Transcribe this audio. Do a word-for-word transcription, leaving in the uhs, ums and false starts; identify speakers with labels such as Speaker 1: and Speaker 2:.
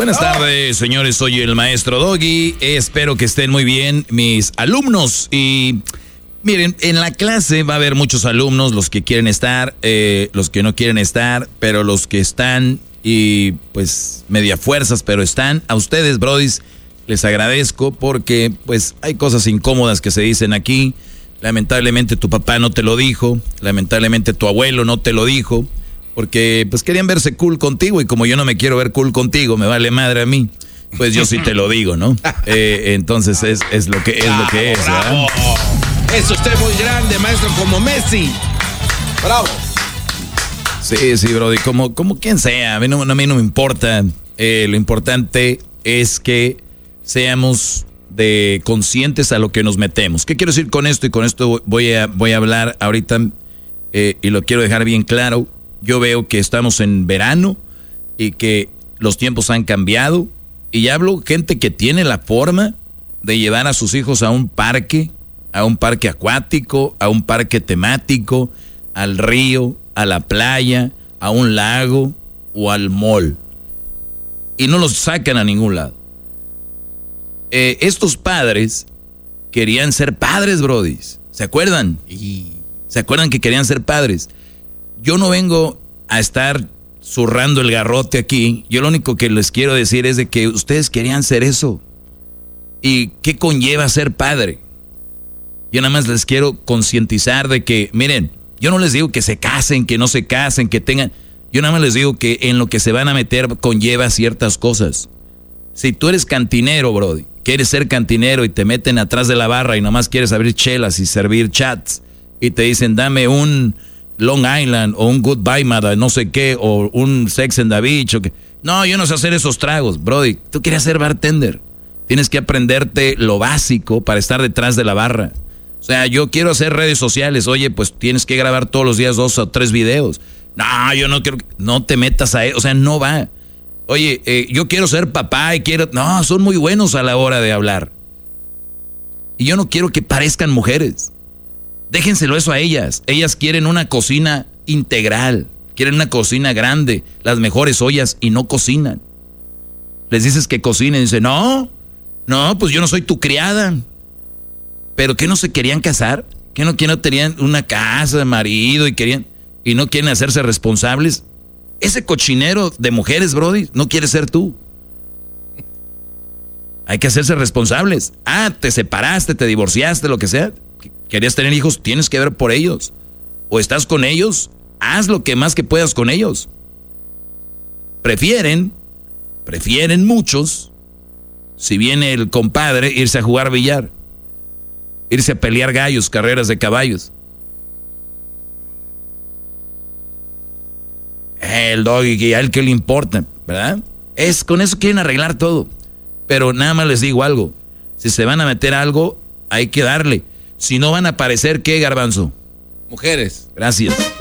Speaker 1: Buenas tardes, señores. Soy el maestro Doggy. Espero que estén muy bien mis alumnos. Y miren, en la clase va a haber muchos alumnos, los que quieren estar, eh, los que no quieren estar, pero los que están y pues media fuerzas, pero están. A ustedes, brodis, les agradezco porque pues hay cosas incómodas que se dicen aquí. Lamentablemente tu papá no te lo dijo, lamentablemente tu abuelo no te lo dijo. Porque pues querían verse cool contigo y como yo no me quiero ver cool contigo, me vale madre a mí, pues yo sí te lo digo, ¿no? Eh, entonces es, es lo que es bravo, lo que es, ¿verdad?
Speaker 2: Eso usted muy grande, maestro, como Messi. Bravo.
Speaker 1: Sí, sí, brody, como, como quien sea, a mí no, a mí no me importa. Eh, lo importante es que seamos de conscientes a lo que nos metemos. ¿Qué quiero decir con esto? Y con esto voy a, voy a hablar ahorita eh, y lo quiero dejar bien claro. Yo veo que estamos en verano y que los tiempos han cambiado. Y ya hablo gente que tiene la forma de llevar a sus hijos a un parque, a un parque acuático, a un parque temático, al río, a la playa, a un lago o al mall. Y no los sacan a ningún lado. Eh, estos padres querían ser padres, brodis. ¿Se acuerdan? ¿Se acuerdan que querían ser padres? Yo no vengo a estar zurrando el garrote aquí. Yo lo único que les quiero decir es de que ustedes querían ser eso. ¿Y qué conlleva ser padre? Yo nada más les quiero concientizar de que, miren, yo no les digo que se casen, que no se casen, que tengan... Yo nada más les digo que en lo que se van a meter conlleva ciertas cosas. Si tú eres cantinero, brody, quieres ser cantinero y te meten atrás de la barra y nomás quieres abrir chelas y servir chats y te dicen, dame un... Long Island o un Goodbye Mother, no sé qué, o un Sex and the Beach. O que... No, yo no sé hacer esos tragos, brody. Tú quieres ser bartender. Tienes que aprenderte lo básico para estar detrás de la barra. O sea, yo quiero hacer redes sociales. Oye, pues tienes que grabar todos los días dos o tres videos. No, yo no quiero. No te metas a eso. O sea, no va. Oye, eh, yo quiero ser papá y quiero. No, son muy buenos a la hora de hablar. Y yo no quiero que parezcan mujeres. Déjenselo eso a ellas. Ellas quieren una cocina integral. Quieren una cocina grande. Las mejores ollas y no cocinan. Les dices que cocinen y dicen, no, no, pues yo no soy tu criada. ¿Pero qué no se querían casar? ¿Qué no, que no tenían una casa de marido y querían y no quieren hacerse responsables? Ese cochinero de mujeres, brody, no quiere ser tú. Hay que hacerse responsables. Ah, te separaste, te divorciaste, lo que sea. Querías tener hijos, tienes que ver por ellos. O estás con ellos, haz lo que más que puedas con ellos. Prefieren, prefieren muchos, si viene el compadre, irse a jugar billar, irse a pelear gallos, carreras de caballos. El doggy, a él qué le importa, ¿verdad? Es, con eso quieren arreglar todo. Pero nada más les digo algo, si se van a meter algo, hay que darle. Si no van a aparecer, ¿qué, Garbanzo?
Speaker 2: Mujeres.
Speaker 1: Gracias.